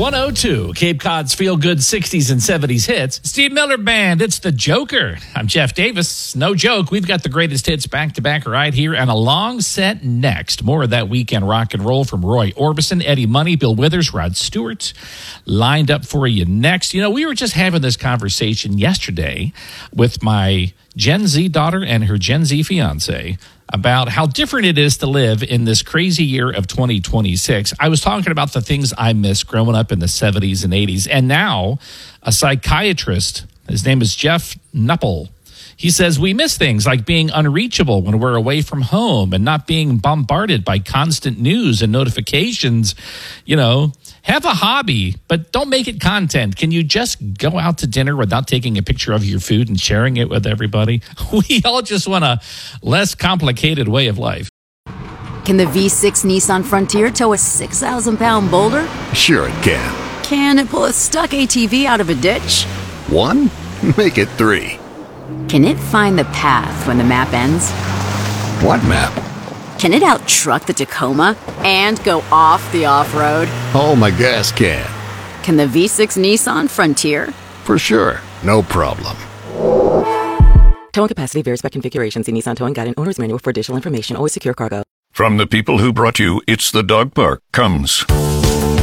102, Cape Cod's feel-good 60s and 70s hits. Steve Miller Band, it's The Joker. I'm Jeff Davis. No joke, we've got the greatest hits back-to-back right here and a long set next. More of that weekend rock and roll from Roy Orbison, Eddie Money, Bill Withers, Rod Stewart lined up for you next. You know, we were just having this conversation yesterday with my Gen Z daughter and her Gen Z fiance about how different it is to live in this crazy year of 2026. I was talking about the things I missed growing up in the 70s and 80s. And now a psychiatrist, his name is Jeff Nuppel, he says we miss things like being unreachable when we're away from home and not being bombarded by constant news and notifications. You know, have a hobby, but don't make it content. Can you just go out to dinner without taking a picture of your food and sharing it with everybody? We all just want a less complicated way of life. Can the V6 Nissan Frontier tow a 6,000-pound boulder? Sure it can. Can it pull a stuck ATV out of a ditch? 1? Make it 3. Can it find the path when the map ends? What map? Can it out-truck the Tacoma and go off the off-road? Oh, my gas can. Can the V6 Nissan Frontier? For sure. No problem. Towing capacity varies by configuration. See Nissan Towing Guide and Owner's Manual for additional information. Always secure cargo. From the people who brought you It's the Dog Park comes